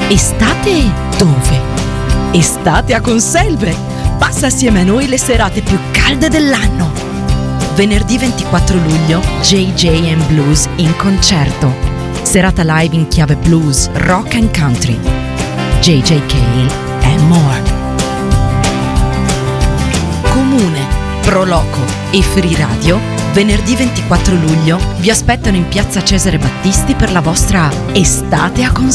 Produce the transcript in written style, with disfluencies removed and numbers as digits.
Estate dove? Estate a Conselve! Passa assieme a noi le serate più calde dell'anno. Venerdì 24 luglio, JJ & Blues in concerto. Serata live in chiave blues, rock and country. JJ Cale and more. Comune, Proloco e Free Radio, venerdì 24 luglio vi aspettano in piazza Cesare Battisti per la vostra Estate a Conselve.